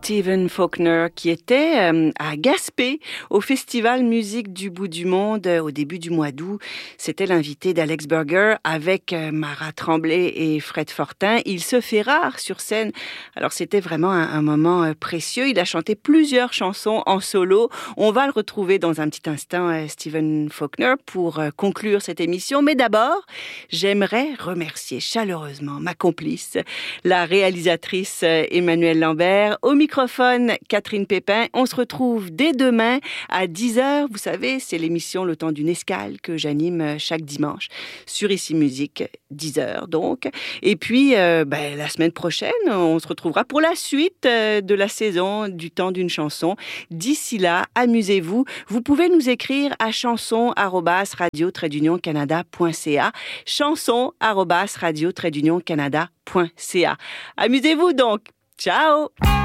Stephen Faulkner qui était à Gaspé au Festival Musique du Bout du Monde au début du mois d'août. C'était l'invité d'Alex Burger avec Mara Tremblay et Fred Fortin. Il se fait rare sur scène. Alors c'était vraiment un moment précieux. Il a chanté plusieurs chansons en solo. On va le retrouver dans un petit instant, Stephen Faulkner, pour conclure cette émission. Mais d'abord, j'aimerais remercier chaleureusement ma complice, la réalisatrice Emmanuelle Lambert. Au microphone, Catherine Pépin. On se retrouve dès demain à 10h. Vous savez, c'est l'émission Le Temps d'une escale que j'anime chaque dimanche sur Ici Musique, 10h donc. Et puis, la semaine prochaine, on se retrouvera pour la suite de la saison du Temps d'une chanson. D'ici là, amusez-vous. Vous pouvez nous écrire à chanson@radio-canada.ca chanson@radio-canada.ca. Amusez-vous donc. Ciao!